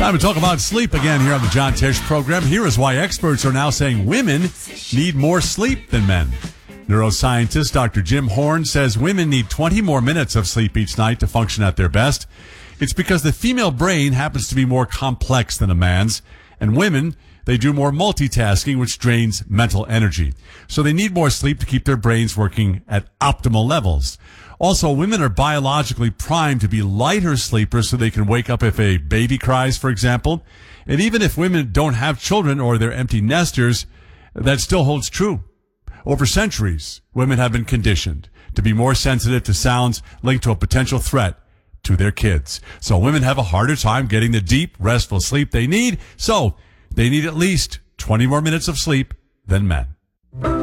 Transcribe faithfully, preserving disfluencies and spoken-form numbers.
Time to talk about sleep again here on the John Tesh program. Here is why experts are now saying women need more sleep than men. Neuroscientist Doctor Jim Horn says women need twenty more minutes of sleep each night to function at their best. It's because the female brain happens to be more complex than a man's, and women, they do more multitasking, which drains mental energy. So they need more sleep to keep their brains working at optimal levels. Also, women are biologically primed to be lighter sleepers so they can wake up if a baby cries, for example. And even if women don't have children or they're empty nesters, that still holds true. Over centuries, women have been conditioned to be more sensitive to sounds linked to a potential threat to their kids. So women have a harder time getting the deep, restful sleep they need. So they need at least twenty more minutes of sleep than men.